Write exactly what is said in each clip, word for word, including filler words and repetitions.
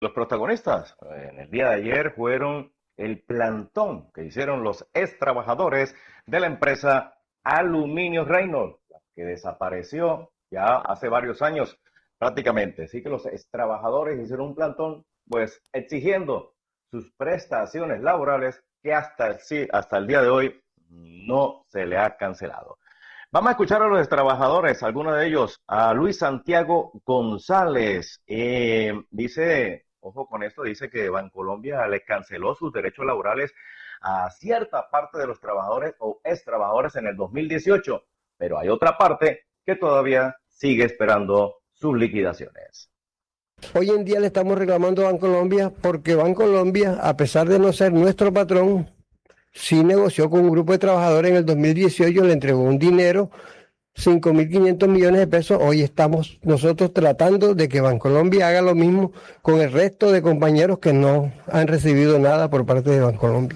Los protagonistas eh, en el día de ayer fueron el plantón que hicieron los ex trabajadores de la empresa Aluminio Reynolds, que desapareció ya hace varios años prácticamente. Así que los ex trabajadores hicieron un plantón, pues exigiendo sus prestaciones laborales que hasta el, sí, hasta el día de hoy no se le ha cancelado. Vamos a escuchar a los trabajadores, algunos de ellos, a Luis Santiago González. Eh, dice, ojo con esto, dice que Bancolombia le canceló sus derechos laborales a cierta parte de los trabajadores o ex trabajadores en el dos mil dieciocho, pero hay otra parte que todavía sigue esperando sus liquidaciones. Hoy en día le estamos reclamando a Bancolombia porque Bancolombia, a pesar de no ser nuestro patrón, sí negoció con un grupo de trabajadores en el dos mil dieciocho, le entregó un dinero, cinco mil quinientos millones de pesos. Hoy estamos nosotros tratando de que Bancolombia haga lo mismo con el resto de compañeros que no han recibido nada por parte de Bancolombia.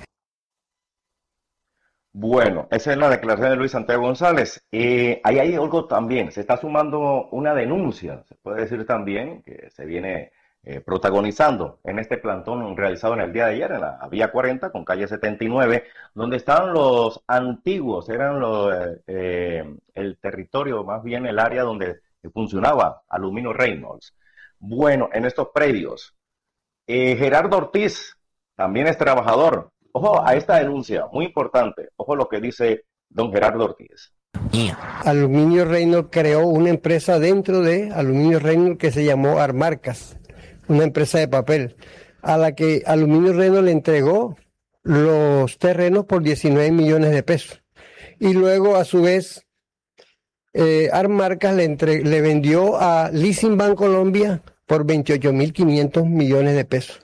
Bueno, esa es la declaración de Luis Santiago González. Eh, ahí hay algo también, se está sumando una denuncia, se puede decir también, que se viene eh, protagonizando en este plantón realizado en el día de ayer, en la Vía cuarenta con calle setenta y nueve, donde estaban los antiguos, eran los, eh, el territorio, más bien el área donde funcionaba Aluminio Reynolds. Bueno, en estos predios, eh, Gerardo Ortiz también es trabajador. Ojo a esta denuncia, muy importante. Ojo lo que dice don Gerardo Ortiz. Aluminio Reynolds creó una empresa dentro de Aluminio Reynolds que se llamó Armarcas, una empresa de papel, a la que Aluminio Reynolds le entregó los terrenos por diecinueve millones de pesos. Y luego, a su vez, eh, Armarcas le, entre, le vendió a Leasing Bancolombia por veintiocho mil quinientos millones de pesos.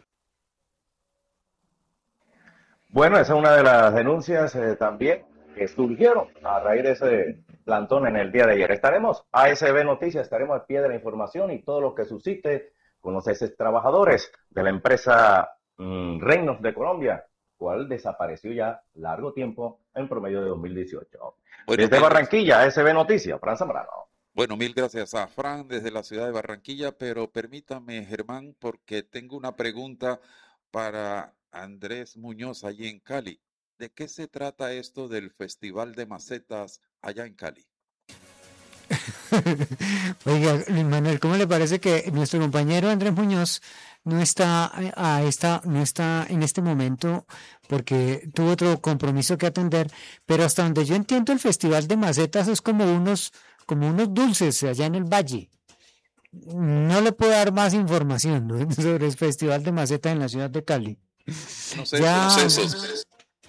Bueno, esa es una de las denuncias eh, también que surgieron a raíz de ese plantón en el día de ayer. Estaremos a S B Noticias, estaremos al pie de la información y todo lo que suscite con los ex trabajadores de la empresa mmm, Reynolds de Colombia, cual desapareció ya largo tiempo en promedio de dos mil dieciocho. Bueno, desde Barranquilla, a S B Noticias, Fran Zambrano. Bueno, mil gracias a Fran desde la ciudad de Barranquilla, pero permítame, Germán, porque tengo una pregunta para Andrés Muñoz allí en Cali. ¿De qué se trata esto del Festival de Macetas allá en Cali? Oiga, Luis Manuel, ¿cómo le parece que nuestro compañero Andrés Muñoz no está a esta, no está en este momento porque tuvo otro compromiso que atender? Pero hasta donde yo entiendo, el Festival de Macetas es como unos, como unos dulces allá en el valle. No le puedo dar más información, ¿no?, sobre el Festival de Macetas en la ciudad de Cali. No sé, ya... no sé, es,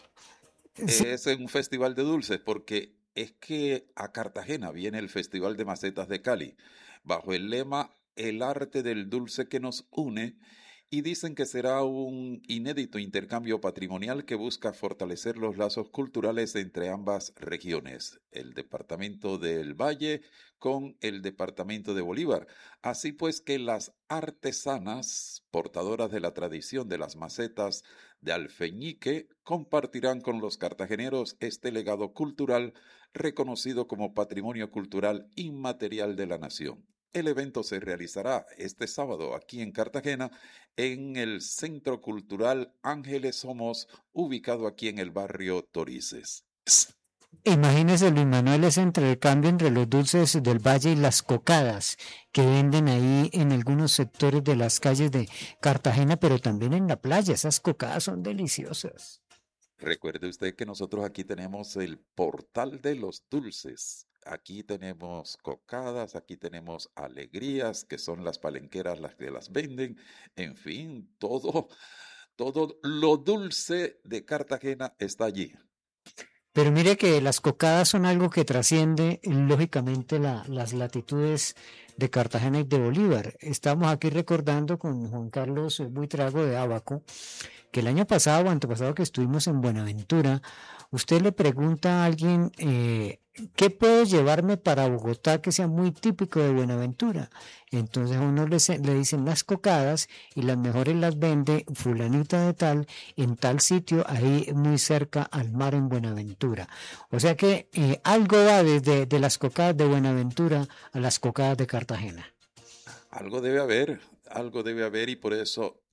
es un festival de dulces, porque es que a Cartagena viene el Festival de Macetas de Cali, bajo el lema El arte del dulce que nos une, y dicen que será un inédito intercambio patrimonial que busca fortalecer los lazos culturales entre ambas regiones, el departamento del Valle con el departamento de Bolívar. Así pues que las artesanas, portadoras de la tradición de las macetas de Alfeñique, compartirán con los cartageneros este legado cultural reconocido como Patrimonio Cultural Inmaterial de la Nación. El evento se realizará este sábado aquí en Cartagena, en el Centro Cultural Ángeles Somos, ubicado aquí en el barrio Torices. Imagínese, Luis Manuel, es entre el cambio entre los dulces del valle y las cocadas que venden ahí en algunos sectores de las calles de Cartagena, pero también en la playa. Esas cocadas son deliciosas. Recuerde usted que nosotros aquí tenemos el portal de los dulces. Aquí tenemos cocadas, aquí tenemos alegrías, que son las palenqueras las que las venden. En fin, todo, todo lo dulce de Cartagena está allí. Pero mire que las cocadas son algo que trasciende, lógicamente, la, las latitudes de Cartagena y de Bolívar. Estamos aquí recordando con Juan Carlos Buitrago de Abaco que el año pasado o antepasado que estuvimos en Buenaventura, usted le pregunta a alguien, eh, ¿qué puedo llevarme para Bogotá que sea muy típico de Buenaventura? Entonces a uno le, le dicen las cocadas y las mejores las vende fulanita de tal, en tal sitio, ahí muy cerca al mar en Buenaventura. O sea que eh, algo va desde de las cocadas de Buenaventura a las cocadas de Cartagena. Algo debe haber. algo debe haber y por eso